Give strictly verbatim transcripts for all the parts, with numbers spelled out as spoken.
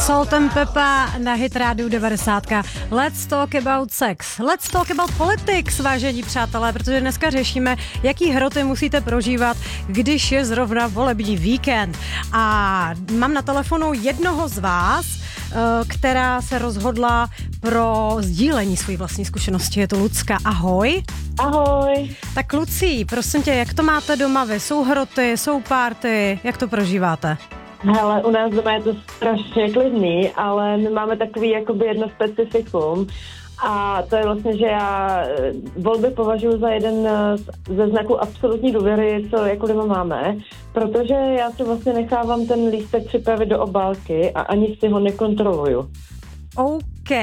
Salt and Peppa na Hit Rádiu devadesát. Let's talk about sex. Let's talk about politics, vážení přátelé, protože dneska řešíme, jaký hroty musíte prožívat, když je zrovna volební víkend. A mám na telefonu jednoho z vás, která se rozhodla pro sdílení své vlastní zkušenosti. Je to Lucka. Ahoj. Ahoj. Tak Lucí, prosím tě, jak to máte doma vy? Jsou hroty, jsou párty, jak to prožíváte? Hele, u nás doma je to strašně klidný, ale my máme takový jakoby jedno specifikum a to je vlastně, že já volby považuji za jeden ze znaků absolutní důvěry, co jako doma máme, protože já si vlastně nechávám ten lístek připravit do obálky a ani si ho nekontroluju. OK.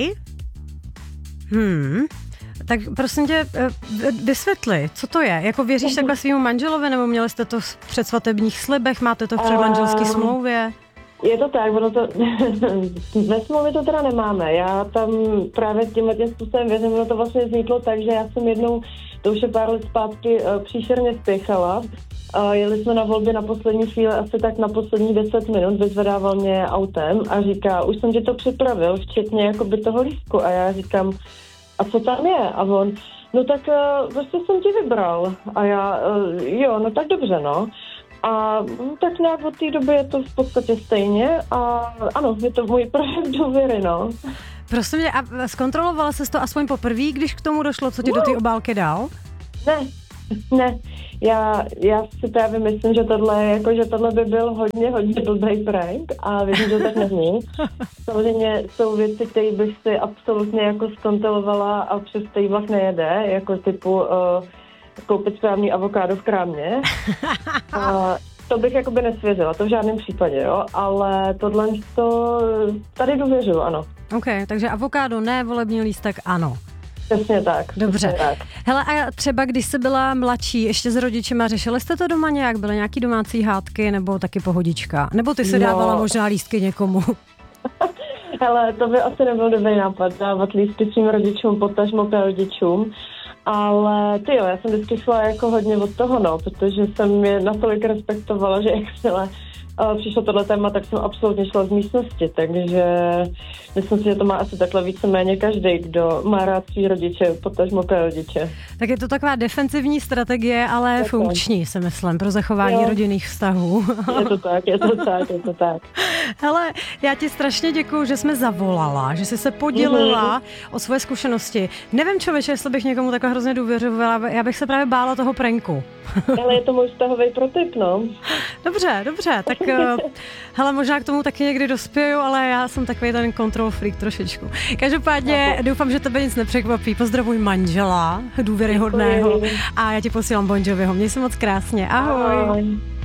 Hmm... Tak prosím tě, vysvětli, co to je? Jako věříš takhle svýmu manželovi, nebo měli jste to v předsvatebních slibech, máte to v předmanželské smlouvě? Je to tak, ono to, ve smlouvě to teda nemáme. Já tam právě tímhle tím způsobem věřím, ono to vlastně vzniklo tak, že já jsem jednou, to už je pár let zpátky, příšerně spěchala. Jeli jsme na volby na poslední chvíli, asi tak na poslední deset minut, vyzvedával mě autem a říká, už jsem ti to připravil, včetně jakoby toho lístku. A já říkám, a co tam je? A on, no tak uh, vlastně jsem ti vybral. A já, uh, jo, no tak dobře, no. A um, tak nějak od té doby je to v podstatě stejně a ano, je to můj projev důvěry, no. Prosím mě, a zkontrolovala jsi to aspoň poprvé, když k tomu došlo, co ti no. do té obálky dal? Ne, ne. Já, já si právě myslím, že tohle, jako, že tohle by byl hodně, hodně blbý prank a vidím, že tak není. Samozřejmě jsou věci, které bych si absolutně jako zkontrolovala a přes který vlak nejede, jako typu uh, koupit správný avokádo v krámě. A to bych jakoby nesvěřila, to v žádném případě, jo, ale tohle to tady důvěřuju, ano. OK, takže avokádo ne, volební lístek ano. Přesně tak. Dobře. Přesně tak. Hele, a třeba když jsi byla mladší, ještě s rodičema, řešili jste to doma nějak? Byly nějaký domácí hádky nebo taky pohodička? Nebo ty si no. dávala možná lístky někomu? Hele, to by asi nebyl dobrý nápad dávat lístky svým rodičům, potažmo k rodičům. Ale ty jo, já jsem vždycky šla jako hodně od toho, no, protože jsem je natolik respektovala, že jakmile uh, přišlo tohle téma, tak jsem absolutně šla z místnosti, takže myslím si, že to má asi takhle víceméně každý, kdo má rád svý rodiče, potažmo k rodiče. Tak je to taková defenzivní strategie, ale tak funkční, si myslím, pro zachování jo. rodinných vztahů. Je to tak, je to tak, je to tak. Hele, já ti strašně děkuju, že jsi mi zavolala, že jsi se podělila mm-hmm. o svoje zkušenosti. Nevím, člověče, jestli bych někomu takhle hrozně důvěřovala, já bych se právě bála toho pranku. Ale je to můj vztahový protip, no. Dobře, dobře, tak uh, hele, možná k tomu taky někdy dospěju, ale já jsem takový ten control freak trošičku. Každopádně okay. doufám, že tebe nic nepřekvapí. Pozdravuj manžela, důvěryhodného, a já ti posílám Bon Joviho. Měj se moc krásně. Ahoj. Ahoj.